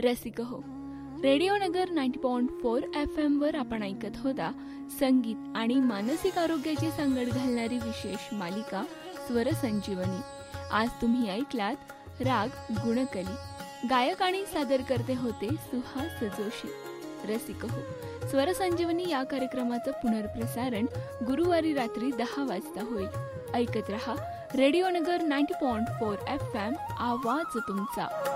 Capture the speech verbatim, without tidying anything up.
रसिक हो, रेडिओ नगर नव्वद पॉइंट चार एफ एम वर आपण ऐकत होता संगीत आणि मानसिक आरोग्याची सांगड घालणारी विशेष मालिका स्वर संजीवनी. आज तुम्ही ऐकलात राग गुणकली. गायक आणि सादर करते होते सुहास जोशी. रसिक हो, स्वर संजीवनी या कार्यक्रमाचं पुनर्प्रसारण गुरुवारी रात्री दहा वाजता होईल. ऐकत रहा रेडिओ नगर नव्वद पॉइंट चार एफ एम, आवाज तुमचा.